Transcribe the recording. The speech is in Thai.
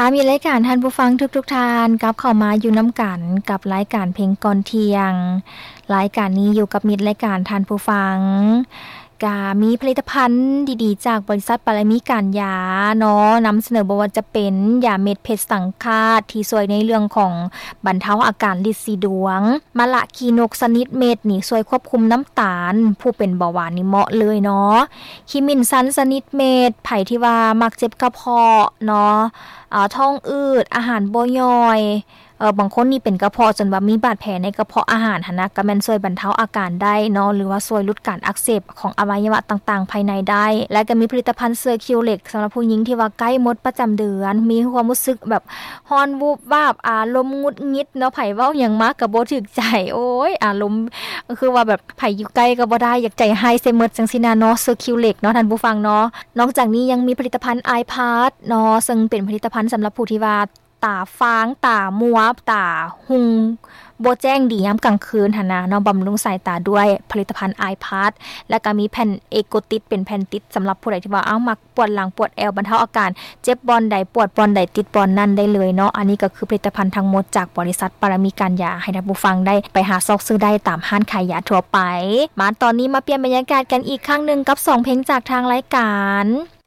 ค่ะมีรายการท่านผู้ฟังทุกๆท่านกลับเข้ามาอยู่น้ำกันกับรายการเพลงก่อนเที่ยงรายการนี้อยู่กับมิตรรายการท่านผู้ฟังก็มีผลิตภัณฑ์ดีๆจากบริษัทปรมีการยาเนาะนำเสนอบ่ว่าจะเป็นยาเม็ดเพชรสังฆาตที่ช่วยในเรื่องของบรรเทาอาการลิดสีดวงมะละคีนกสนิดเม็ดนี่ช่วยควบคุมน้ำตาลผู้เป็นเบาหวานนี่เหมาะเลยเนาะคิมินซันสนิดเม็ดไผที่ว่ามักเจ็บกระเพาะเนาะท้องอืดอาหารบ่ย่อยบางคนนี่เป็นกระเพาะจนว่ามีบาดแผลในกระเพาะอาหารหั่นนะก็แม่นช่วยบรรเทาอาการได้เนาะหรือว่าช่วยลดการอักเสบของอวัยวะต่างๆภายในได้และก็มีผลิตภัณฑ์เซอร์คิวเล็กสำหรับผู้หญิงที่ว่าใกล้หมดประจำเดือนมีความรู้สึกแบบร้อนวูบวาบอารมณ์หงุดหงิดเนาะไผเว้าหยังมาก็บ่ถูกใจโอ้ยอารมณ์คือว่าแบบไผอยู่ใกล้ก็บ่ได้อยากใจให้ใส่หมดจังซี่นะเนาะเซอร์คิวเล็กเนาะท่านผู้ฟังเนาะนอกจากนี้ยังมีผลิตภัณฑ์ iPad เนาะซึ่งเป็นผลิตภัณฑ์สำหรับผู้ที่ว่าตาฟ้างตามัวตาหุงบ่แจ้งดียามกลางคืนหั่นนะเนาะบำรุงสายตาด้วยผลิตภัณฑ์ iPad แล้วก็มีแผ่นเอโกติดเป็นแผ่นติดสำหรับผู้ใดที่ว่ามักปวดหลังปวดแอวบรรเทาอาการเจ็บบอนใดปวดบอนใดติดบอนนั้นได้เลยเนาะอันนี้ก็คือผลิตภัณฑ์ทั้งหมดจากบริษัทปรมีการยาให้ท่านผู้ฟังได้ไปหาซอกซื้อได้ตามห้างขายยาทั่วไปมาตอนนี้มาเปลี่ยนบรรยากาศกันอีกครั้งนึงกับ2เพลงจากทางรายการ